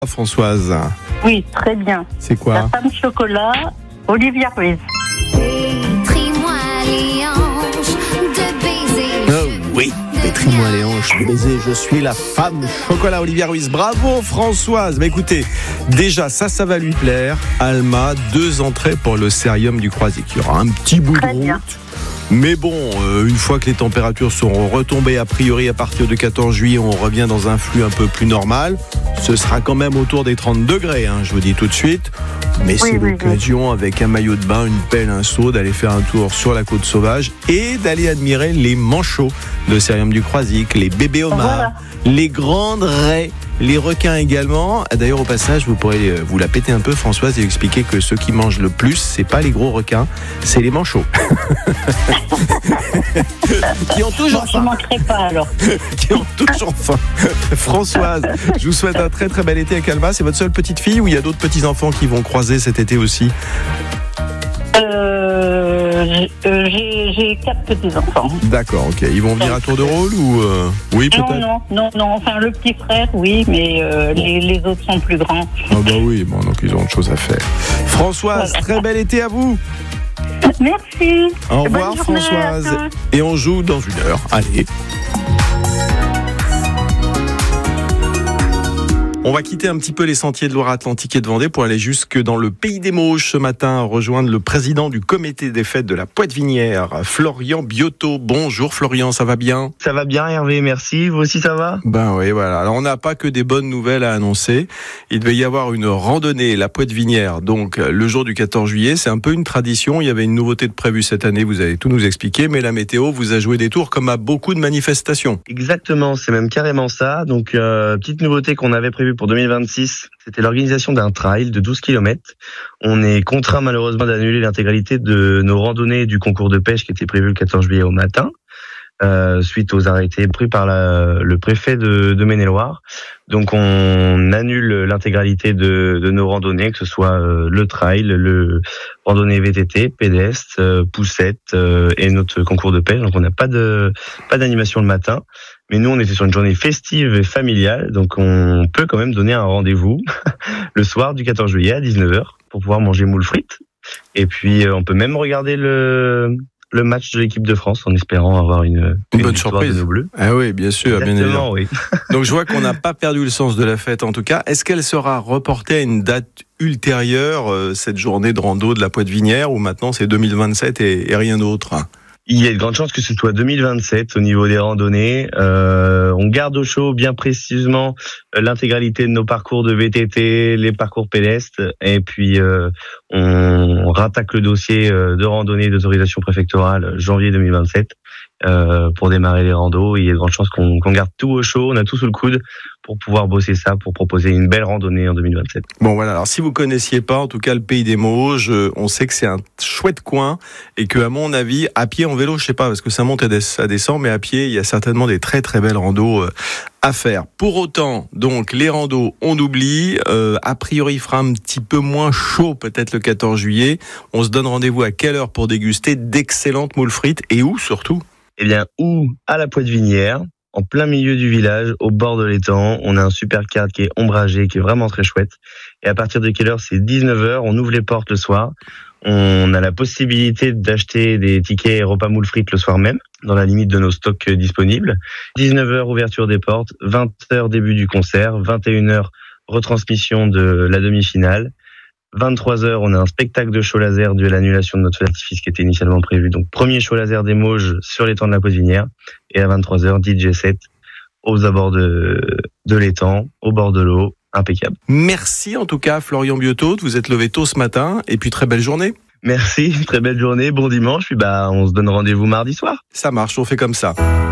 Françoise. Oui, très bien. C'est quoi? La femme chocolat, Olivia Ruiz. Pétris-moi les hanches de baiser. Oui, pétris-moi les hanches de baiser, je suis la femme chocolat, Olivia Ruiz. Bravo Françoise. Mais écoutez, déjà ça va lui plaire. Alma, 2 entrées pour l'Océarium du Croisic. Il y aura un petit bout Très de route. bien. Mais bon, une fois que les températures seront retombées, a priori à partir du 14 juillet, on revient dans un flux un peu plus normal. Ce sera quand même autour des 30 degrés, je vous dis tout de suite. Mais c'est l'occasion, avec un maillot de bain, une pelle, un seau, d'aller faire un tour sur la côte sauvage et d'aller admirer les manchots de l'Océarium du Croisic, les bébés homards, les grandes raies, les requins également. D'ailleurs, au passage, vous pourrez vous la péter un peu, Françoise, et expliquer que ceux qui mangent le plus, c'est pas les gros requins, c'est les manchots. Qui ont toujours faim. Je ne manquerai pas alors. Qui ont toujours faim. Françoise, je vous souhaite un très très bel été à Calma. C'est votre seule petite fille ou il y a d'autres petits enfants qui vont croiser cet été aussi? J'ai 4 petits-enfants. D'accord, ok. Ils vont venir à tour de rôle ou oui, peut-être? Non. Enfin, le petit frère, oui, mais les autres sont plus grands. Ah bah oui, bon, donc ils ont autre chose à faire. Françoise, très bel été à vous. Merci. Au revoir Françoise. Et on joue dans 1 heure. Allez. On va quitter un petit peu les sentiers de Loire-Atlantique et de Vendée pour aller jusque dans le Pays des Mauges ce matin, rejoindre le président du comité des fêtes de la Poitevinière, Florian Biotto. Bonjour Florian, ça va bien? Ça va bien Hervé, merci. Vous aussi ça va? Ben oui, voilà. Alors on n'a pas que des bonnes nouvelles à annoncer. Il devait y avoir une randonnée, la Poitevinière, donc le jour du 14 juillet. C'est un peu une tradition. Il y avait une nouveauté de prévue cette année, vous allez tout nous expliquer. Mais la météo vous a joué des tours comme à beaucoup de manifestations. Exactement, c'est même carrément ça. Donc petite nouveauté qu'on avait prévue pour 2026, c'était l'organisation d'un trail de 12 km. On est contraint malheureusement d'annuler l'intégralité de nos randonnées du concours de pêche qui était prévu le 14 juillet au matin, suite aux arrêtés pris par le préfet de Maine-et-Loire. Donc on annule l'intégralité de nos randonnées, que ce soit le trail, le randonnée VTT, pédestre, poussette et notre concours de pêche. Donc on n'a pas d'animation le matin. Mais nous, on était sur une journée festive et familiale, donc on peut quand même donner un rendez-vous le soir du 14 juillet à 19h pour pouvoir manger moules frites. Et puis, on peut même regarder le match de l'équipe de France en espérant avoir une bonne surprise de nos bleus. Ah oui, bien sûr, bien évidemment. Oui. Donc je vois qu'on n'a pas perdu le sens de la fête en tout cas. Est-ce qu'elle sera reportée à une date ultérieure, cette journée de rando de la Poitevinière, ou maintenant c'est 2027 et rien d'autre? Il y a de grandes chances que ce soit 2027 au niveau des randonnées. On garde au chaud bien précisément l'intégralité de nos parcours de VTT, les parcours pédestres, et puis on rattaque le dossier de randonnée d'autorisation préfectorale janvier 2027 pour démarrer les randos. Il y a de grandes chances qu'on garde tout au chaud, on a tout sous le coude pour pouvoir bosser ça, pour proposer une belle randonnée en 2027. Bon voilà, alors si vous connaissiez pas, en tout cas le Pays des Mauges, on sait que c'est un chouette coin et que à mon avis, à pied, en vélo, je sais pas, parce que ça monte et ça descend, mais à pied, il y a certainement des très très belles randos à faire. Pour autant, donc les randos, on oublie. A priori, il fera un petit peu moins chaud peut-être le 14 juillet. On se donne rendez-vous à quelle heure pour déguster d'excellentes moules frites et où surtout? Eh bien, où? À la Poitevinière, en plein milieu du village, au bord de l'étang. On a un super cadre qui est ombragé, qui est vraiment très chouette. Et à partir de quelle heure? C'est 19h, on ouvre les portes le soir. On a la possibilité d'acheter des tickets repas moules frites le soir même, dans la limite de nos stocks disponibles. 19h, ouverture des portes, 20h, début du concert, 21h, retransmission de la demi-finale. 23h, on a un spectacle de show laser dû à l'annulation de notre feu d'artifice qui était initialement prévu. Donc, premier show laser des Mauges sur l'étang de la Poitevinière. Et à 23h, DJ set aux abords de l'étang, au bord de l'eau. Impeccable. Merci en tout cas, Florian Biotto. Vous êtes levé tôt ce matin et puis très belle journée. Merci, très belle journée, bon dimanche. Puis on se donne rendez-vous mardi soir. Ça marche, on fait comme ça.